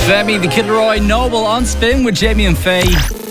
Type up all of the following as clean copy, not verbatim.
Femi the Kid-Laroi Noble on Spin with Jamie and Faye.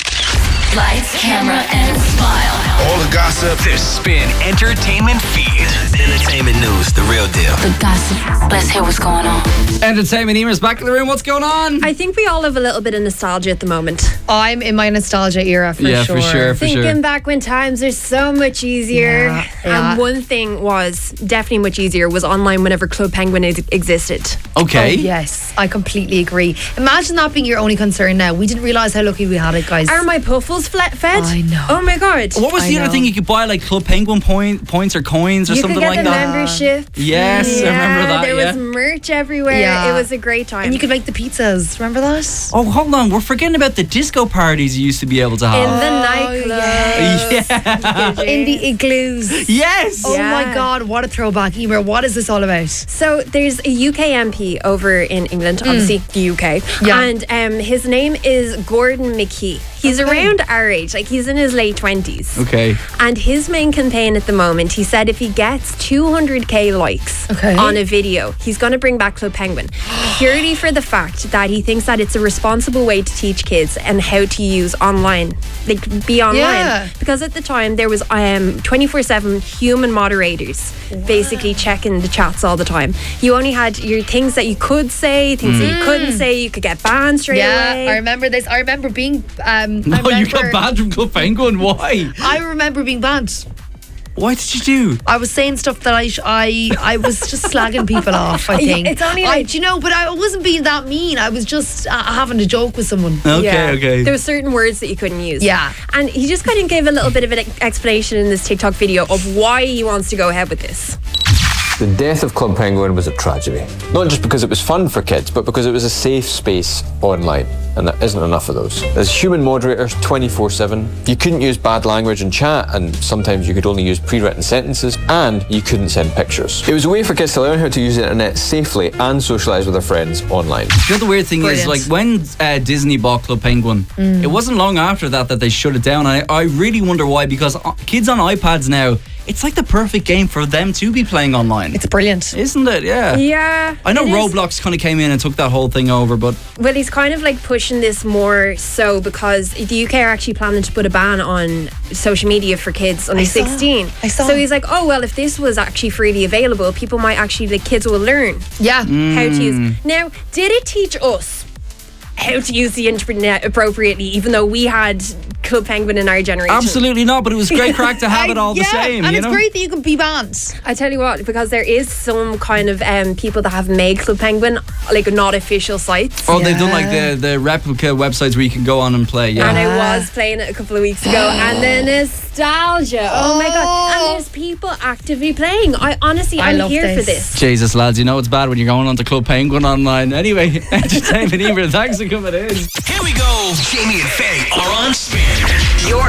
Lights, camera, and smile. All the gossip. The Spin Entertainment Feed. Entertainment news, the real deal. The gossip. Let's hear what's going on. Entertainment Emer's back in the room. What's going on? I think we all have a little bit of nostalgia at the moment. I'm in my nostalgia era for Yeah, sure. for sure. Thinking back when times were so much easier. Yeah. And one thing was definitely much easier was online whenever Club Penguin existed. Okay. Oh, yes, I completely agree. Imagine that being your only concern now. We didn't realise how lucky we had it, guys. Are my puffles fed? I know. Oh my god. What was the other thing you could buy, like Club Penguin points or coins or You something could get like the that? membership. Yes, I remember that. There yeah. was merch everywhere. Yeah. It was a great time. And you could make the pizzas. Remember that? Oh, hold on. We're forgetting about the disco parties you used to be able to in have. the nightclub. Yeah. In the igloos. Yes. Oh Yeah. my God, what a throwback. Emer, what is this all about? So there's a UK MP over in England, obviously the UK, Yeah. and his name is Gordon McKee. He's around our age, like he's in his late 20s. Okay. And his main campaign at the moment, he said if he gets 200k likes Okay. on a video, he's going to bring back Club Penguin. Purely for the fact that he thinks that it's a responsible way to teach kids and how to use online, like be online. Yeah. Because at the time there was 24/7 human moderators basically checking the chats all the time. You only had your things that you could say, things that you couldn't say. You could get banned straight away. I remember this. I remember being. No, you got banned from Club Penguin. Why? I remember being banned. What did you do? I was saying stuff that I was just slagging people off, I think. It's only like- do you know, but I wasn't being that mean. I was just having a joke with someone. Okay. There were certain words that you couldn't use. Yeah. And he just kind of gave a little bit of an explanation in this TikTok video of why he wants to go ahead with this. The death of Club Penguin was a tragedy. Not just because it was fun for kids, but because it was a safe space online. And there isn't enough of those. There's human moderators 24/7. You couldn't use bad language in chat, and sometimes you could only use pre-written sentences, and you couldn't send pictures. It was a way for kids to learn how to use the internet safely and socialise with their friends online. You know, the weird thing is, like, when Disney bought Club Penguin, it wasn't long after that they shut it down. I really wonder why, because kids on iPads now, it's like the perfect game for them to be playing online. It's brilliant. Isn't it? Yeah. Yeah. I know it is. Roblox kind of came in and took that whole thing over, but Well, he's kind of like pushing this more so because the UK are actually planning to put a ban on social media for kids under 16. I saw. So he's like, oh, well, if this was actually freely available, people might actually, the kids will learn Yeah. how to use. Now, did it teach us how to use the internet appropriately, even though we had Club Penguin in our generation? absolutely not. But it was great crack to have it all the same. And you it's know? great that you can be banned. I tell you what, because there is some kind of people that have made Club Penguin like not official sites. Oh, they've done like the replica websites where you can go on and play. Yeah. And I was playing it a couple of weeks ago, and the nostalgia. Oh my god! And there's people actively playing. I'm love here for this. this. Jesus, lads, you know it's bad when you're going on to Club Penguin online. Anyway, Entertainment Emer, thanks for coming in. Here we go. Jamie and Faye are on Spin. Your